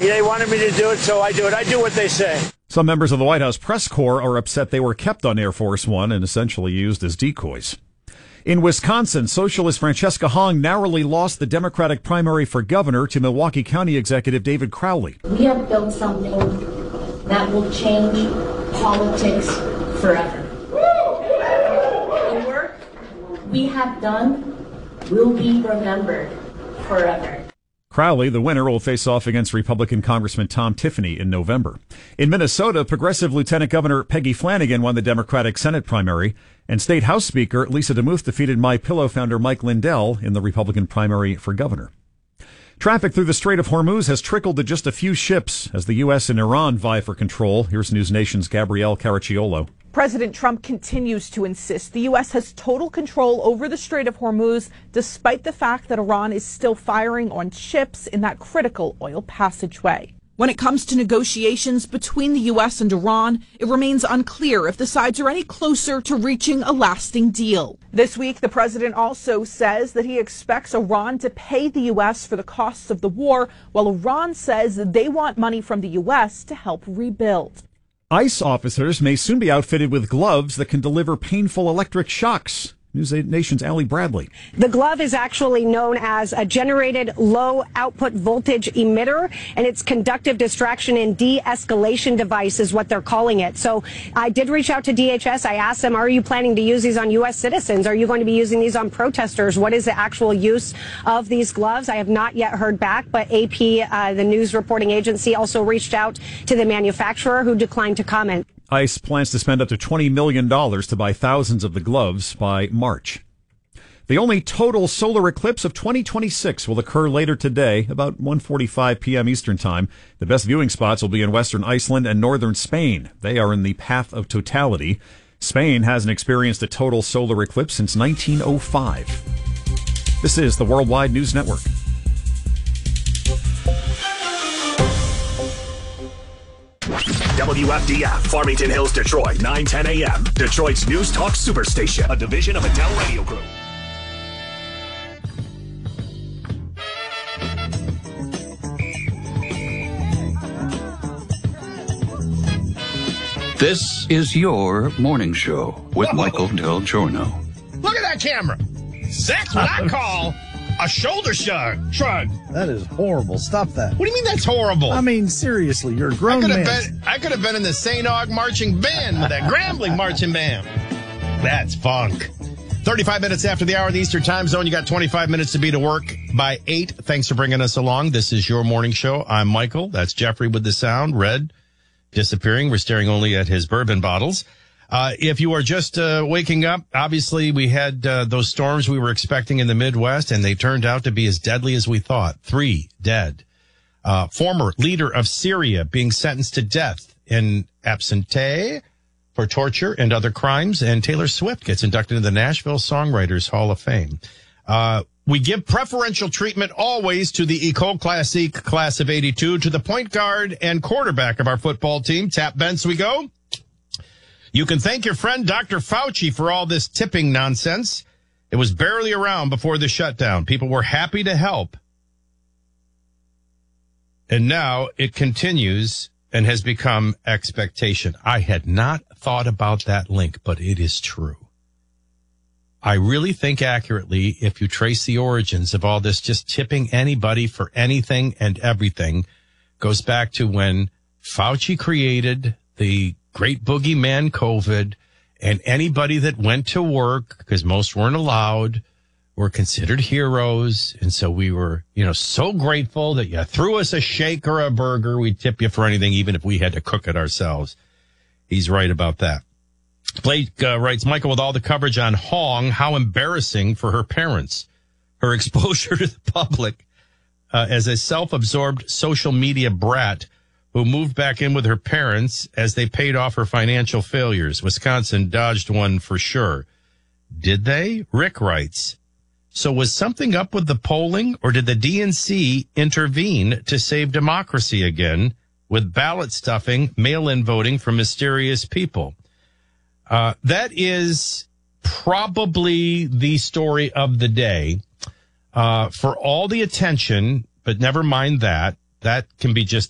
They wanted me to do it, so I do it. I do what they say. Some members of the White House press corps are upset they were kept on Air Force One and essentially used as decoys. In Wisconsin, socialist Francesca Hong narrowly lost the Democratic primary for governor to Milwaukee County Executive David Crowley. We have built something that will change politics forever. The work we have done will be remembered forever. Crowley, the winner, will face off against Republican Congressman Tom Tiffany in November. In Minnesota, Progressive Lieutenant Governor Peggy Flanagan won the Democratic Senate primary, and State House Speaker Lisa DeMuth defeated MyPillow founder Mike Lindell in the Republican primary for governor. Traffic through the Strait of Hormuz has trickled to just a few ships as the U.S. and Iran vie for control. Here's News Nation's Gabrielle Caracciolo. President Trump continues to insist the U.S. has total control over the Strait of Hormuz, despite the fact that Iran is still firing on ships in that critical oil passageway. When it comes to negotiations between the U.S. and Iran, it remains unclear if the sides are any closer to reaching a lasting deal. This week, the president also says that he expects Iran to pay the U.S. for the costs of the war, while Iran says they want money from the U.S. to help rebuild. ICE officers may soon be outfitted with gloves that can deliver painful electric shocks. News Nation's Allie Bradley. The glove is actually known as a generated low output voltage emitter, and it's conductive distraction and de-escalation device is what they're calling it. So I did reach out to DHS. I asked them, are you planning to use these on U.S. citizens? Are you going to be using these on protesters? What is the actual use of these gloves? I have not yet heard back, but AP, the news reporting agency, also reached out to the manufacturer who declined to comment. ICE plans to spend up to $20 million to buy thousands of the gloves by March. The only total solar eclipse of 2026 will occur later today, about 1:45 p.m. Eastern Time. The best viewing spots will be in western Iceland and northern Spain. They are in the path of totality. Spain hasn't experienced a total solar eclipse since 1905. This is the Worldwide News Network. WFDF, Farmington Hills, Detroit, 9:10 a.m. Detroit's News Talk Superstation, a division of Adele Radio Group. This is your morning show with Michael Del Giorno. Look at that camera. That's what I call a shoulder shrug. That is horrible. Stop that. What do you mean that's horrible? I mean, seriously, you're a grown man. I could have been in the St. Aug marching band with that Grambling marching band. That's funk. 35 minutes after the hour of the Eastern Time Zone. You got 25 minutes to be to work by 8. Thanks for bringing us along. This is your morning show. I'm Michael. That's Jeffrey with the sound. Red disappearing. We're staring only at his bourbon bottles. If you are just waking up, obviously we had those storms we were expecting in the Midwest, and they turned out to be as deadly as we thought. 3 dead. Former leader of Syria being sentenced to death in absentia for torture and other crimes, and Taylor Swift gets inducted into the Nashville Songwriters Hall of Fame. We give preferential treatment always to the Ecole Classique class of 82, to the point guard and quarterback of our football team. Tap Bents we go. You can thank your friend Dr. Fauci for all this tipping nonsense. It was barely around before the shutdown. People were happy to help. And now it continues and has become expectation. I had not thought about that link, but it is true. I really think accurately, if you trace the origins of all this, just tipping anybody for anything and everything goes back to when Fauci created the great boogeyman COVID, and anybody that went to work, because most weren't allowed, were considered heroes. And so we were, so grateful that you threw us a shake or a burger. We'd tip you for anything, even if we had to cook it ourselves. He's right about that. Blake writes, Michael, with all the coverage on Hong, how embarrassing for her parents. Her exposure to the public as a self-absorbed social media brat who moved back in with her parents as they paid off her financial failures. Wisconsin dodged one for sure. Did they? Rick writes, so was something up with the polling, or did the DNC intervene to save democracy again with ballot stuffing, mail-in voting from mysterious people? That is probably the story of the day. For all the attention, but never mind that. That can be just